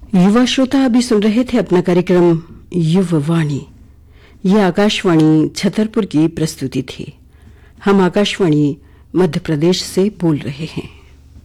युवा श्रोता अभी सुन रहे थे अपना कार्यक्रम युववाणी। यह आकाशवाणी छतरपुर की प्रस्तुति थी। हम आकाशवाणी मध्य प्रदेश से बोल रहे हैं।